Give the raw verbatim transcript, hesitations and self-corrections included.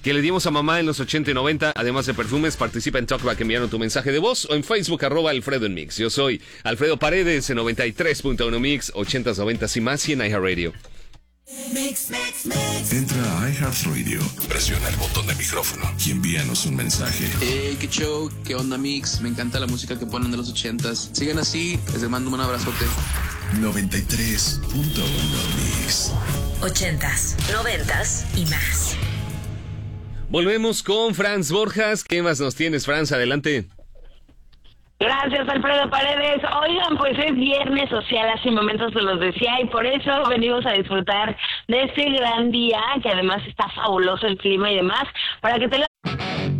que le dimos a mamá en los ochenta y noventa, además de perfumes. Participa en Talkback enviando tu mensaje de voz o en Facebook, arroba Alfredo en Mix. Yo soy Alfredo Paredes en noventa y tres punto uno Mix, ochentas, noventas y más y en iHeartRadio. Mix, mix, mix. Entra a iHeartRadio, presiona el botón de micrófono y envíanos un mensaje. Hey, qué show, qué onda Mix, me encanta la música que ponen de los ochentas. Sigan así, les mando un abrazote. noventa y tres punto uno Mix. Ochentas, noventas y más. Volvemos con Franz Borjas. ¿Qué más nos tienes, Franz? Adelante. Gracias, Alfredo Paredes. Oigan, pues es viernes social, hace momentos se los decía, y por eso venimos a disfrutar de este gran día, que además está fabuloso el clima y demás, para que te